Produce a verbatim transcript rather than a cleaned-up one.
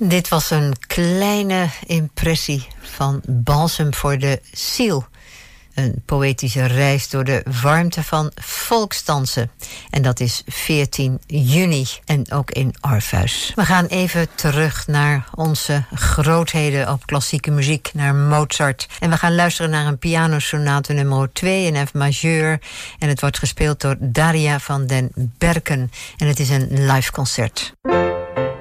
Dit was een kleine impressie van Balsem voor de ziel. Een poëtische reis door de warmte van volksdansen. En dat is veertien juni en ook in Orpheus. We gaan even terug naar onze grootheden op klassieke muziek, naar Mozart. En we gaan luisteren naar een pianosonate nummer twee in F majeur. En het wordt gespeeld door Daria van den Berken. En het is een live concert.